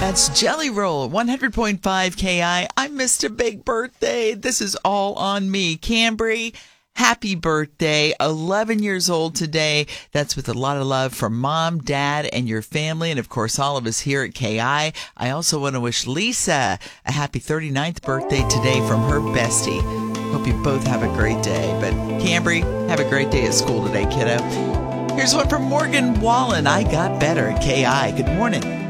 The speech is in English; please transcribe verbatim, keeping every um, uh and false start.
That's Jelly Roll, one hundred point five K I. I missed a big birthday. This is all on me. Cambry, happy birthday. eleven years old today. That's with a lot of love from Mom, Dad, and your family, and of course all of us here at K I. I also want to wish Lisa a happy thirty-ninth birthday today from her bestie. Hope you both have a great day. But Cambry, have a great day at school today, kiddo. Here's one from Morgan Wallen. I got better at K I. Good morning.